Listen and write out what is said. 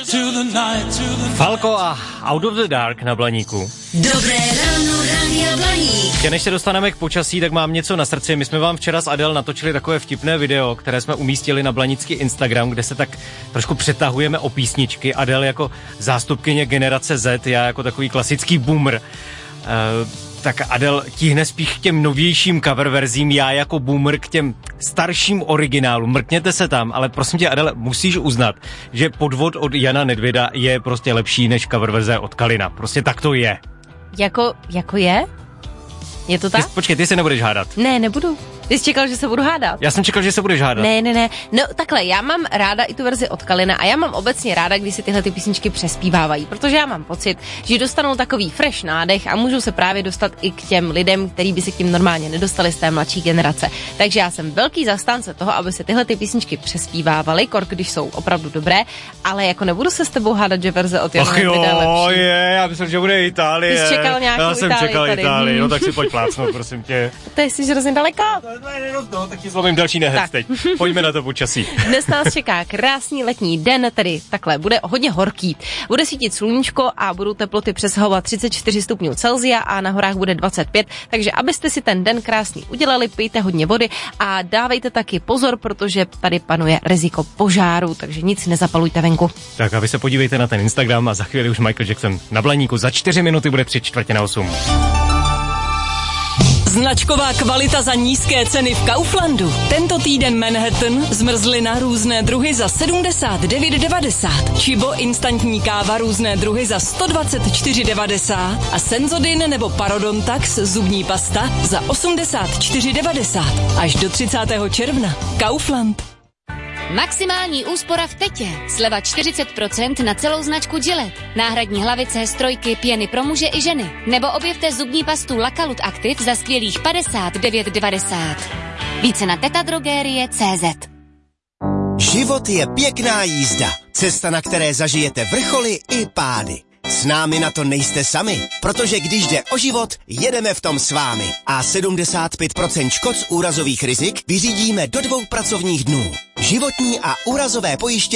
Falco a Out of the Dark na Blaníku. Dobré ráno, Rádia Blaník. Než se dostaneme k počasí, tak mám něco na srdci. My jsme vám včera s Adel natočili takové vtipné video, které jsme umístili na blanický Instagram, kde se tak trošku přetahujeme o písničky. Adel jako zástupkyně generace Z, já jako takový klasický boomer. Tak Adel tíhne spíš k těm novějším cover verzím, já jako boomer k těm starším originálům. Mrkněte se tam, ale prosím tě, Adele, musíš uznat, že Podvod od Jana Nedvěda je prostě lepší než cover verze od Kalina. Prostě tak to je. Jako je? Je to tak? Počkej, ty se nebudeš hádat. Ne, nebudu. Ty jsi čekal, že se budu hádat? Já jsem čekal, že se budeš hádat. Ne. No takhle, já mám ráda i tu verzi od Kalina a já mám obecně ráda, když si tyhle ty písničky přespívávají, protože já mám pocit, že dostanou takový fresh nádech a můžou se právě dostat i k těm lidem, kteří by se k tím normálně nedostali z té mladší generace. Takže já jsem velký zastánce toho, aby se tyhle ty písničky přespívávaly, když jsou opravdu dobré, ale jako nebudu se s tebou hádat, že verze od Jana Nedvěda je lepší. Já myslím, že bude Itálie. Ty jsi čekal nějakou Já jsem Itálii čekal tady. Itálii, no tak si pojď plácnout, prosím tě. To jsi hrozně daleko. No, tak ti zlomím další nehet teď. Pojďme na to počasí. Dnes nás čeká krásný letní den, tedy takhle, bude hodně horký. Bude svítit sluníčko a budou teploty přesahovat 34 stupňů Celsia a na horách bude 25, takže abyste si ten den krásný udělali, pijte hodně vody a dávejte taky pozor, protože tady panuje riziko požáru, takže nic nezapalujte venku. Tak a vy se podívejte na ten Instagram a za chvíli už Michael Jackson na Blaníku. Za 4 minuty bude 7:45. Značková kvalita za nízké ceny v Kauflandu. Tento týden Manhattan, zmrzlina různé druhy za 79,90. Čibo instantní káva různé druhy za 124,90. A Sensodyne nebo Parodontax zubní pasta za 84,90. Až do 30. června. Kaufland. Maximální úspora v Tetě. Sleva 40% na celou značku Gillette. Náhradní hlavice, strojky, pěny pro muže i ženy. Nebo objevte zubní pastu Lakalut Active za skvělých 59,90. Více na tetadrogerie.cz. Život je pěkná jízda. Cesta, na které zažijete vrcholy i pády. S námi na to nejste sami, protože když jde o život, jedeme v tom s vámi. A 75% škod z úrazových rizik vyřídíme do 2 pracovních dnů. Životní a úrazové pojištění